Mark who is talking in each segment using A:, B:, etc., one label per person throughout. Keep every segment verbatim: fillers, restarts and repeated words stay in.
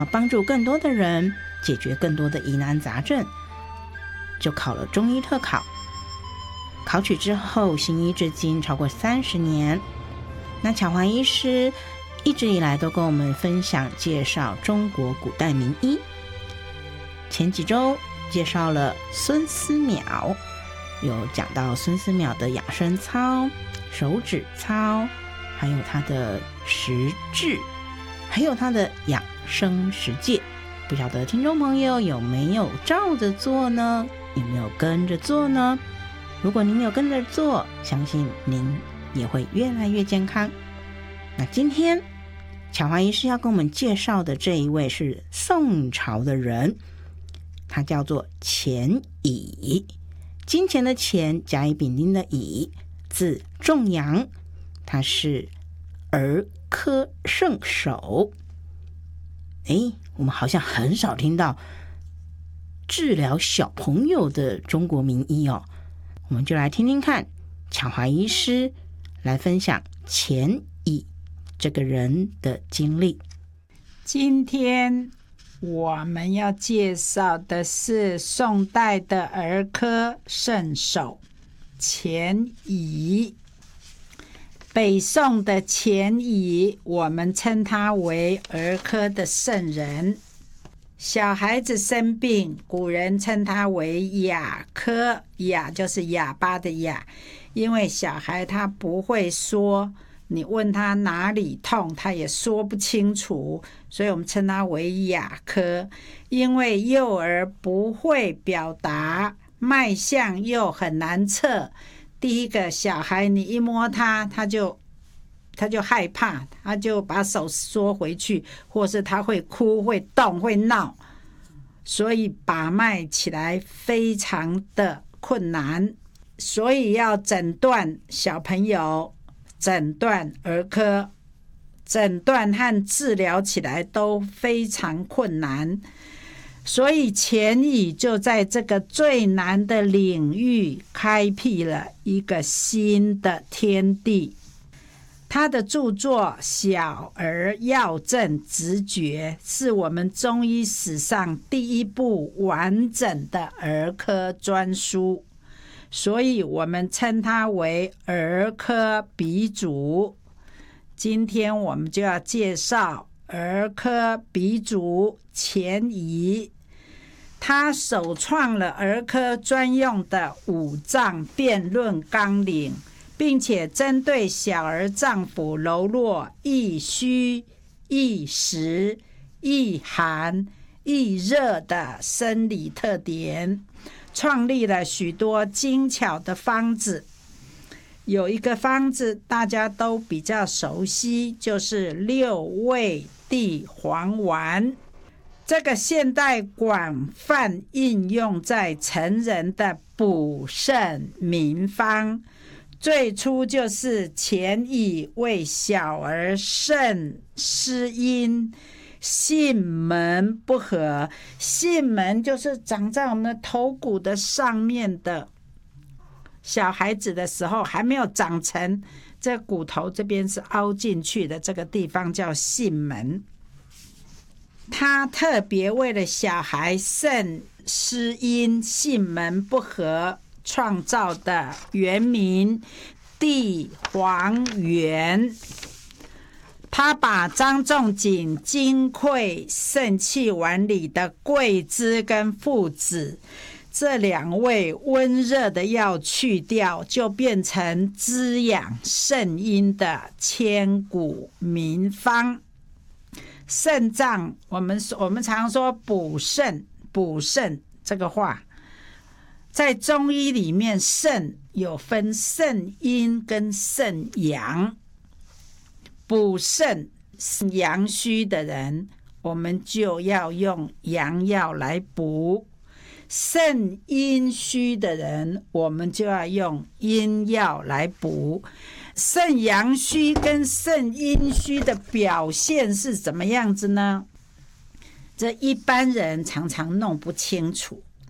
A: 帮助更多的人，解决更多的疑难杂症，就考了中医特考。考取之后行医至今超过三十年。那巧环医师一直以来都跟我们分享介绍中国古代名医。前几周介绍了孙思邈，有讲到孙思邈的养生操、手指操，还有他的食治，还有他的养生实践。不晓得听众朋友有没有照着做呢？有没有跟着做呢？如果您有跟着做，相信您也会越来越健康。那今天巧环医师要跟我们介绍的这一位是宋朝的人，他叫做钱乙，金钱的钱，甲乙丙丁的乙，字仲阳，他是儿科圣手。诶，我们好像很少听到治疗小朋友的中国名医哦。我们就来听听看巧环医师来分享钱乙这个人的经历。
B: 今天我们要介绍的是宋代的儿科圣手钱乙。北宋的钱乙，我们称他为儿科的圣人。小孩子生病，古人称他为哑科，哑就是哑巴的哑，因为小孩他不会说，你问他哪里痛，他也说不清楚，所以我们称他为哑科。因为幼儿不会表达，脉象又很难测。第一个，小孩你一摸他，他就他就害怕，他就把手缩回去，或是他会哭、会动、会闹，所以把脉起来非常的困难。所以要诊断小朋友，诊断儿科，诊断和治疗起来都非常困难。所以钱乙就在这个最难的领域开辟了一个新的天地。他的著作《小儿药证直诀》是我们中医史上第一部完整的儿科专书，所以我们称他为儿科鼻祖。今天我们就要介绍儿科鼻祖钱乙。他首创了儿科专用的五脏辩论纲领，并且针对小儿脏腑柔弱、易虚、易实、易寒、易热的生理特点，创立了许多精巧的方子。有一个方子大家都比较熟悉，就是六味地黄丸。这个现代广泛应用在成人的补肾名方，最初就是钱乙为小儿肾失阴，囟门不和。囟门就是长在我们的头骨的上面的，小孩子的时候还没有长成，这骨头这边是凹进去的，这个地方叫囟门。他特别为了小孩肾失阴、囟门不和创造的原名地黄丸。他把张仲景金匮肾气丸里的桂枝跟附子这两味温热的药去掉，就变成滋养肾阴的千古名方。肾脏，我们我们常说补肾，补肾这个话，在中医里面，肾有分肾阴跟肾阳。补肾阳虚的人，我们就要用阳药来补；肾阴虚的人，我们就要用阴药来补。肾阳虚跟肾阴虚的表现是怎么样子呢？这一般人常常弄不清楚，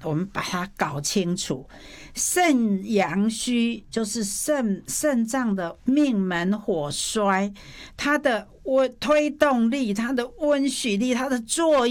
B: 我们把它搞清楚。肾阳虚就是肾肾脏的命门火衰，它的温推动力、它的温煦力、它的作用。